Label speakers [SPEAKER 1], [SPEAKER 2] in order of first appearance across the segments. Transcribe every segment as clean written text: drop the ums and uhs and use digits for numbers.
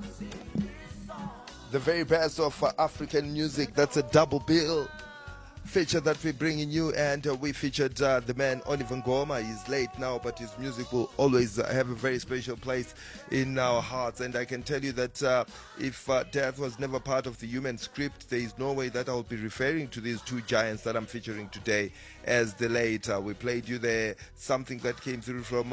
[SPEAKER 1] The very best of African music. That's a double bill feature that we're bringing you, and we featured the man Oliver Ngoma. He's late now, but his music will always have a very special place in our hearts. And I can tell you that if death was never part of the human script, there is no way that I'll be referring to these two giants that I'm featuring today as the late. We played you there something that came through from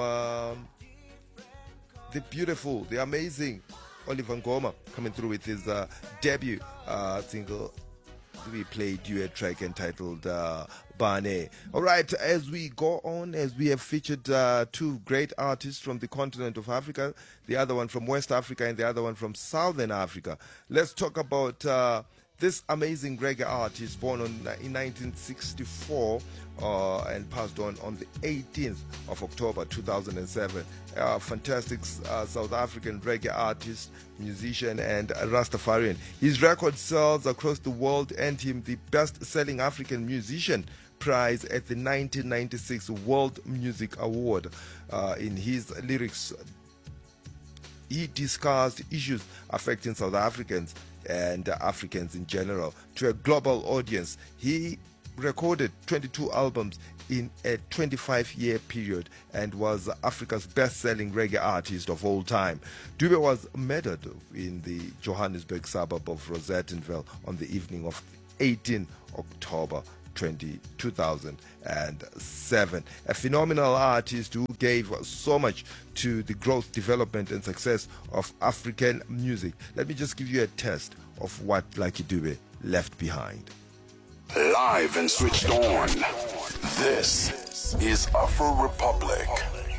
[SPEAKER 1] the beautiful, the amazing Oliver Ngoma, coming through with his debut single. We played you a track entitled Bane. All right, as we go on, as we have featured two great artists from the continent of Africa, the other one from West Africa and the other one from Southern Africa, let's talk about this amazing reggae artist born in 1964 and passed on the 18th of October 2007. Fantastic South African reggae artist, musician, and Rastafarian. His record sales across the world earned him the best-selling African musician prize at the 1996 World Music Award. In his lyrics, he discussed issues affecting South Africans and Africans in general to a global audience. He recorded 22 albums in a 25-year period and was Africa's best-selling reggae artist of all time. Dube was murdered in the Johannesburg suburb of Rosettenville on the evening of 18 October 2007. A phenomenal artist who gave so much to the growth, development, and success of African music. Let me just give you a taste of what Lucky Dube left behind.
[SPEAKER 2] Live and switched on. This is Afro Republic.